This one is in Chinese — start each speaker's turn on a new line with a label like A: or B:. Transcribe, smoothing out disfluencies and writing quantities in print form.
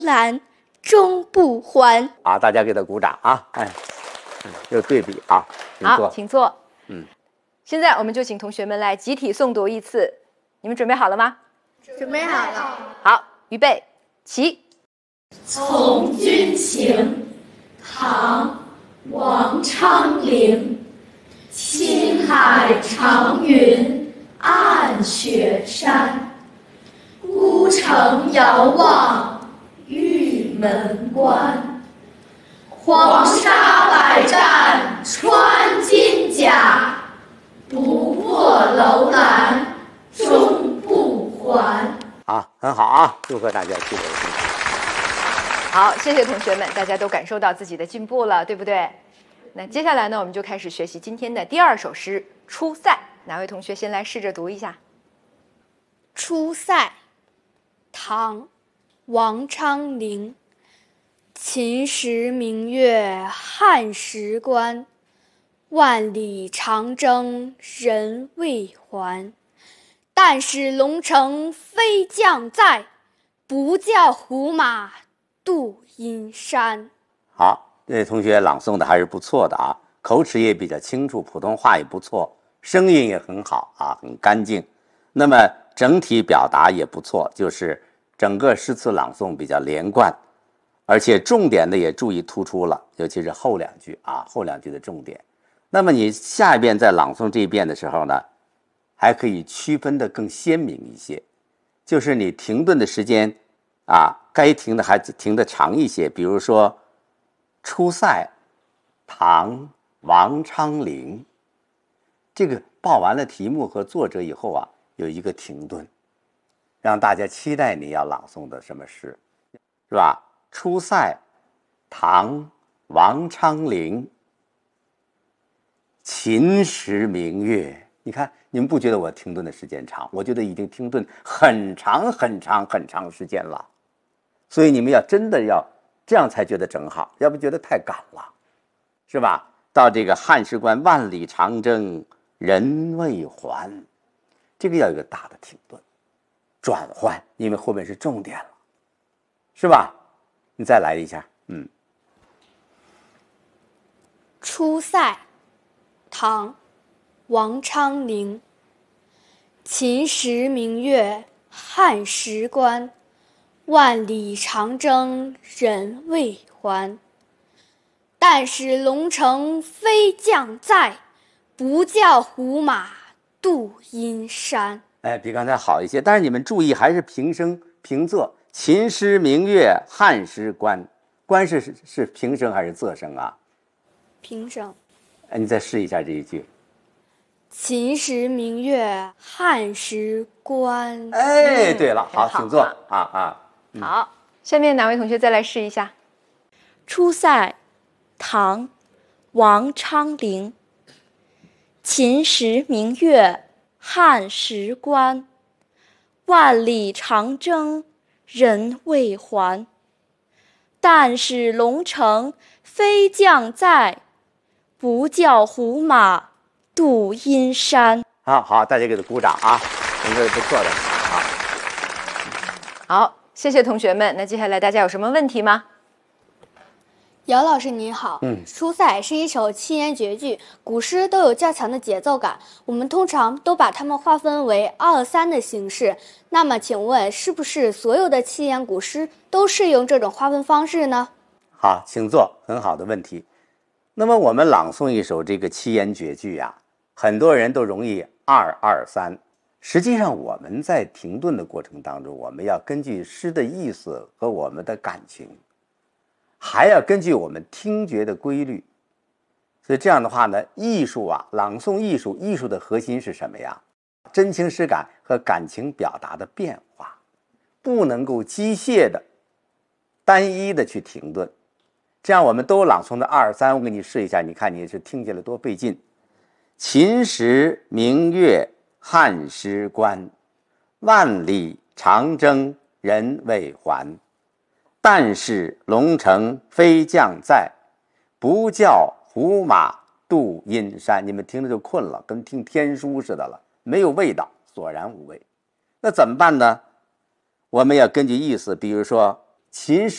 A: 兰终不还。
B: 好，大家给他鼓掌啊！有对比啊。
C: 好，请坐。
B: 嗯，
C: 现在我们就请同学们来集体诵读一次，你们准备好了吗？
A: 准备好了。
C: 好，预备，起。
D: 从军情，唐·王昌龄。青海长云暗雪山，孤城遥望玉门关。黄沙百战穿金甲，不破楼兰终不还。
B: 好，很好啊！祝贺大家取得进步。
C: 好，谢谢同学们，大家都感受到自己的进步了，对不对？那接下来呢，我们就开始学习今天的第2首诗《出塞》。哪位同学先来试着读一下？
A: 出塞，唐·王昌龄。秦时明月汉时关，万里长征人未还。但使龙城飞将在，不教胡马度阴山。
B: 好，这位同学朗诵的还是不错的啊，口齿也比较清楚，普通话也不错，声音也很好啊，很干净。那么整体表达也不错，就是整个诗词朗诵比较连贯，而且重点的也注意突出了，尤其是后2句啊，后2句的重点。那么你下一遍在朗诵这一遍的时候呢，还可以区分的更鲜明一些，就是你停顿的时间啊，该停的还停得长一些。比如说出塞，唐·王昌龄，这个报完了题目和作者以后啊，有一个停顿，让大家期待你要朗诵的什么诗，是吧？出塞，唐·王昌龄。秦时明月，你看你们不觉得我停顿的时间长？我觉得已经停顿很长很长很长时间了，所以你们要真的要这样才觉得正好，要不觉得太赶了，是吧？到这个汉时关，万里长征人未还，这个要有一个大的停顿转换，因为后面是重点了，是吧？你再来一下。
A: 出塞，唐·王昌龄。秦时明月汉时关，万里长征人未还。但使龙城飞将在，不教胡马度阴山。
B: 比刚才好一些，但是你们注意还是平声平仄。秦时明月汉时关，关是平声还是仄声啊？
A: 平声。
B: 你再试一下这一句。
A: 秦时明月汉时关。
B: 对了，好，请坐
C: 好，下面哪位同学再来试一下？
E: 出塞，唐·王昌龄。秦时明月汉时关，万里长征人未还。但使龙城飞将在，不教胡马度阴山。
B: 好，大家给他鼓掌啊，这个不错的。
C: 好，谢谢同学们。那接下来大家有什么问题吗？
A: 姚老师您好，出塞是一首七言绝句，古诗都有较强的节奏感，我们通常都把它们划分为2-3的形式。那么请问是不是所有的七言古诗都适用这种划分方式呢？
B: 好，请坐，很好的问题。那么我们朗诵一首这个七言绝句啊，很多人都容易2-2-3。实际上我们在停顿的过程当中，我们要根据诗的意思和我们的感情，还要根据我们听觉的规律。所以这样的话呢，艺术啊，朗诵艺术的核心是什么呀？真情实感和感情表达的变化，不能够机械的单一的去停顿。这样我们都朗诵的2-3，我给你试一下，你看你是听起来多费劲。秦时明月汉时关，万里长征人未还。但使龙城飞将在，不教胡马度阴山。你们听着就困了，跟听天书似的了，没有味道，索然无味。那怎么办呢？我们要根据意思，比如说秦时